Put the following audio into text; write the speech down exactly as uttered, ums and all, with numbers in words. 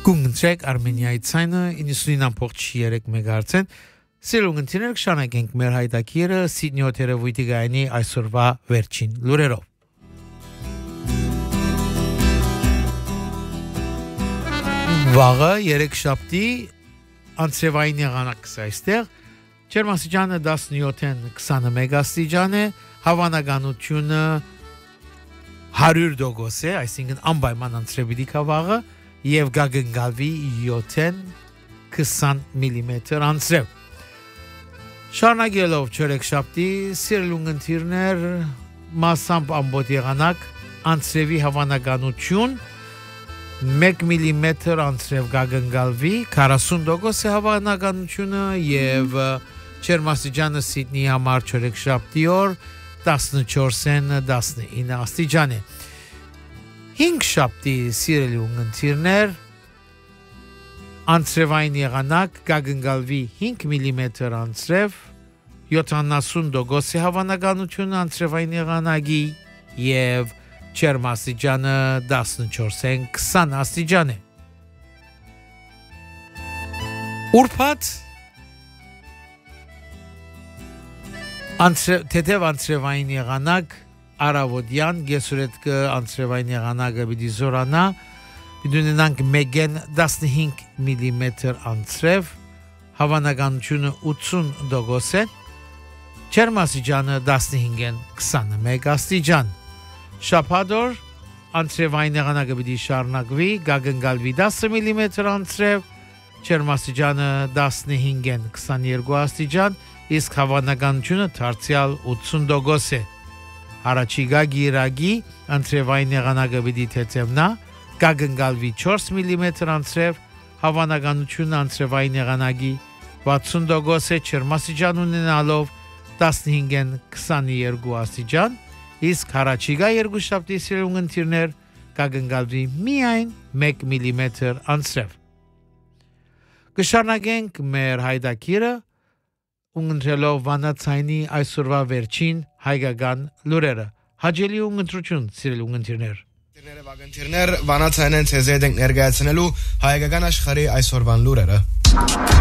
Գունգնցեք Արմենիայի ցայնը իննսունինը փոխ երեք մեգահերց-ն Սիրունգնցիներ կշանակենք մեր հայտակիրը Սիդնի օթերևույթի գայանի այսօրվա վերջին լուրերով Վաղը երեքշաբթի անցրևային եղանակս այստեղ ջերմաստիճանը տասնյոթ-ն քսանմեկ աստիճան է հավանականությունը հարյուր տոկոս է այսինքն անպայման անցրևի կավաղը Եվ գագնգալվի յոթ-ն քսան միլիմետր անցրև Շարունակելով չորեքշաբթի սիրելունգընթիրներ մասամբ ամբոտ եղանակ անցրևի հավանականություն մեկ միլիմետր անցրև գագնգալվի քառասուն տոկոս է հավանականությունը եւ ջերմաստիճանը Սիդնեի համար չորեքշաբթի օր տասնչորսն տասնինը աստիճան է Հինգ շաբթի սիրելի ունգընթիրներ անցրևային եղանակ գագնգալվի հինգ միլիմետր անցրև յոթանասուն տոկոս է հավանականությունը անցրևային եղանակի եւ ջերմաստիճանը տասնչորսն քսան աստիճան է Ուրբաթ անցրև թեթև անցրևային եղանակ Արավոդյան գեսուրետկը անցրևային եղանակը պիտի զորանա պիտի ունենանք մեկ տասնհինգ միլիմետր անցրև հավանականությունը ութսուն տոկոս է ջերմաստիճանը տասնհինգ քսանմեկ աստիճան շաբաթ օր անցրևային եղանակը պիտի շարունակվի գագնգալվի դասը միլիմետր անցրև ջերմաստիճանը տասնհինգ քսաներկու աստիճան իսկ հավանականությունը դարձյալ ութսուն տոկոս է Առաջիկա գիրագի անցրևային եղանակը պիտի թեթևնա, գագնգալվի չորս միլիմետր անցրև, հավանականությունը անցրևային եղանակի վաթսուն տոկոս է ջերմաստիճան ունենալով տասնհինգ քսաներկու աստիճան, իսկ առաջիկա երկուշաբթի սիրունգընթիրներ գագնգալվի միայն մեկ միլիմետր անցրև։ Կշարունակենք մեր հայտակիրը Ունգընտրելով վանացայնի այսօրվա վերջին հայկական լուրերը Հաջելի ունգընտրություն սիրելի ունգընտրներ Տերները վագընտրներ վանացայնեն ցեզեդենք ներկայացնելու հայկական աշխարհի այսօրվան լուրերը